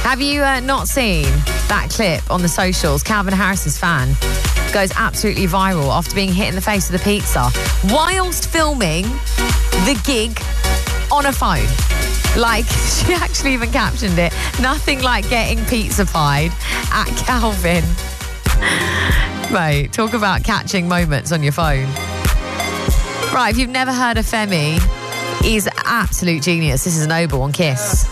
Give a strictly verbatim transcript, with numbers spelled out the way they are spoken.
Have you uh, not seen that clip on the socials? Calvin Harris's fan goes absolutely viral after being hit in the face with a pizza whilst filming the gig on a phone. Like, she actually even captioned it. Nothing like getting pizza pied at Calvin. Mate, talk about catching moments on your phone. Right, if you've never heard of Femi, he's an absolute genius. This is Noble on Kiss.